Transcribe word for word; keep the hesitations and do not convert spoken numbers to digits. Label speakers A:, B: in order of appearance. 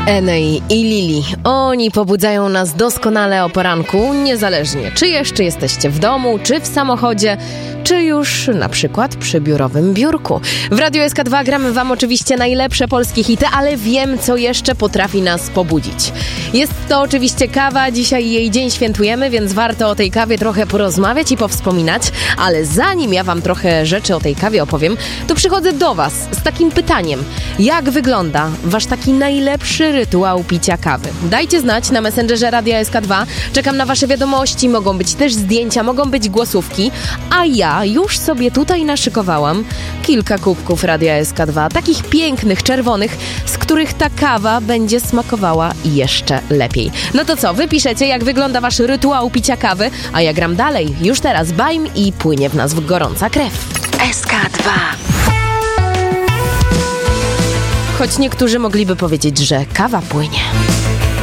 A: Enej i Lili. Oni pobudzają nas doskonale o poranku, niezależnie czy jeszcze jesteście w domu, czy w samochodzie, czy już na przykład przy biurowym biurku. W Radiu S K dwa gramy wam oczywiście najlepsze polskie hity, ale wiem, co jeszcze potrafi nas pobudzić. Jest to oczywiście kawa, dzisiaj jej dzień świętujemy, więc warto o tej kawie trochę porozmawiać i powspominać, ale zanim ja wam trochę rzeczy o tej kawie opowiem, to przychodzę do was z takim pytaniem. Jak wygląda wasz taki najlepszy rytuał picia kawy? Dajcie znać na Messengerze Radia S K dwa. Czekam na wasze wiadomości, mogą być też zdjęcia, mogą być głosówki, a ja już sobie tutaj naszykowałam kilka kubków Radia S K dwa, takich pięknych, czerwonych, z których ta kawa będzie smakowała jeszcze lepiej. No to co, wy piszecie, jak wygląda wasz rytuał picia kawy, a ja gram dalej, już teraz bajm i płynie w nas gorąca krew. S K dwa. Choć niektórzy mogliby powiedzieć, że kawa płynie.